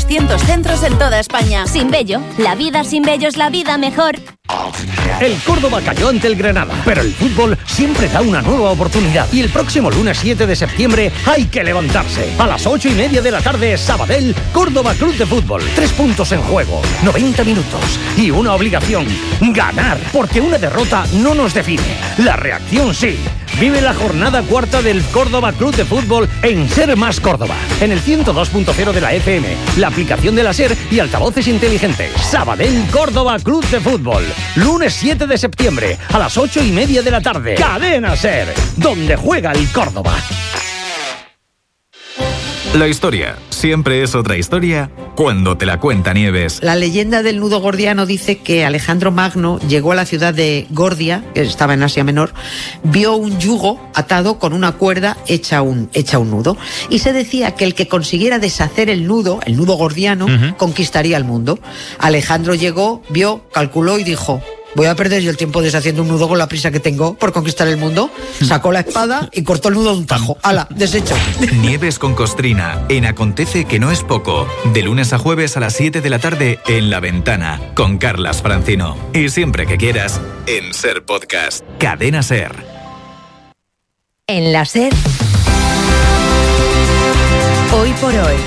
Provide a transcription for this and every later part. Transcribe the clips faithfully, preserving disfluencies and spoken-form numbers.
trescientos centros en toda España. Sinbello, la vida sin vello es la vida mejor. El Córdoba cayó ante el Granada, pero el fútbol siempre da una nueva oportunidad. Y el próximo lunes siete de septiembre hay que levantarse. A las ocho y media de la tarde, Sabadell, Córdoba Club de Fútbol. Tres puntos en juego, noventa minutos y una obligación: ganar. Porque una derrota no nos define, la reacción sí. Vive la jornada cuarta del Córdoba Club de Fútbol en Ser Más Córdoba, en el ciento dos punto cero de la F M, la aplicación de la Ser y altavoces inteligentes. Sabadell, Córdoba Club de Fútbol. Lunes siete de septiembre, a las ocho y media de la tarde. Cadena Ser, donde juega el Córdoba. La historia siempre es otra historia cuando te la cuenta Nieves. La leyenda del nudo gordiano dice que Alejandro Magno llegó a la ciudad de Gordia, que estaba en Asia Menor, vio un yugo atado con una cuerda hecha un, hecha un nudo. Y se decía que el que consiguiera deshacer el nudo, el nudo gordiano, uh-huh. conquistaría el mundo. Alejandro llegó, vio, calculó y dijo: voy a perder yo el tiempo deshaciendo un nudo con la prisa que tengo por conquistar el mundo. Sacó la espada y cortó el nudo de un tajo. ¡Hala! Deshecho. Nieves con Costrina, en Acontece que no es poco. De lunes a jueves a las siete de la tarde en La Ventana, con Carlas Francino. Y siempre que quieras, en Ser Podcast. Cadena Ser. En la Ser. Hoy por hoy.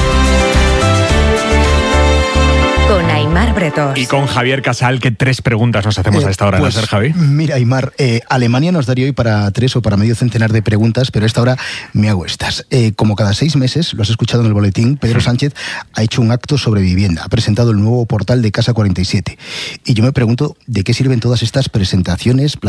Con Aimar Bretós. Y con Javier Casal, que tres preguntas nos hacemos eh, a esta hora, pues, ¿no, Javi? Mira, Aimar, eh, Alemania nos daría hoy para tres o para medio centenar de preguntas, pero a esta hora me hago estas. Eh, como cada seis meses, lo has escuchado en el boletín, Pedro sí. Sánchez ha hecho un acto sobre vivienda, ha presentado el nuevo portal de Casa cuarenta y siete. Y yo me pregunto, ¿de qué sirven todas estas presentaciones,